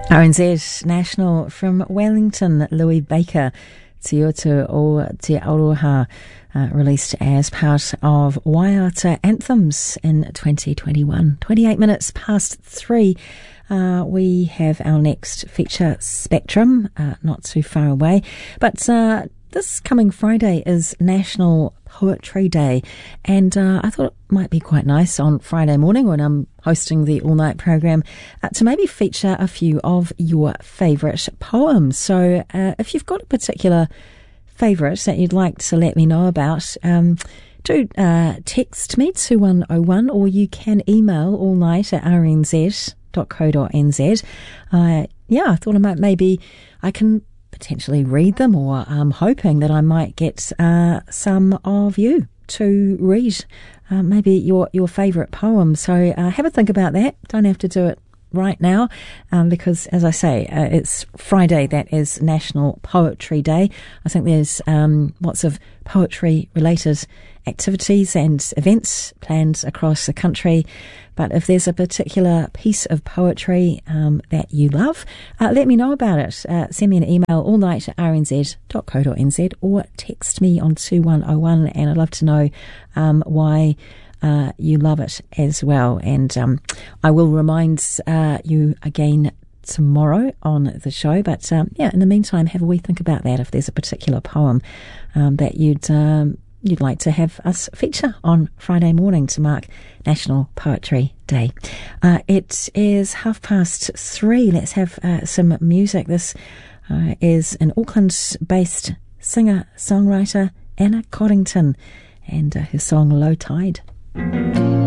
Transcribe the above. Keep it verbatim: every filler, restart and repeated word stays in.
R N Z National from Wellington, Louis Baker, Te Otu o Te Aroha, uh, released as part of Waiata Anthems in twenty twenty-one. twenty-eight minutes past three. Uh, we have our next feature, Spectrum, uh, not too far away. But uh, this coming Friday is National Poetry Day, and uh, I thought it might be quite nice on Friday morning when I'm hosting the all-night program uh, to maybe feature a few of your favourite poems. So uh, if you've got a particular favourite that you'd like to let me know about, um, do uh, text me two one oh one, or you can email allnight at r n z dot co dot n z. Uh, yeah, I thought I might maybe I can potentially read them, or I'm hoping that I might get uh, some of you to read uh, maybe your, your favourite poem. So uh, have a think about that. Don't have to do it right now, um, because, as I say, uh, it's Friday. That is National Poetry Day. I think there's um, lots of poetry-related activities and events planned across the country. But if there's a particular piece of poetry um, that you love, uh, let me know about it. Uh, send me an email, allnight at r n z dot co dot n z, or text me on two one oh one, and I'd love to know um, why uh, you love it as well. And um, I will remind uh, you again tomorrow on the show. But um, yeah, in the meantime, have a wee think about that if there's a particular poem um, that you'd... Um, you'd like to have us feature on Friday morning to mark National Poetry Day. Uh, it is half past three. Let's have uh, some music. This uh, is an Auckland-based singer-songwriter, Anna Coddington, and uh, her song Low Tide.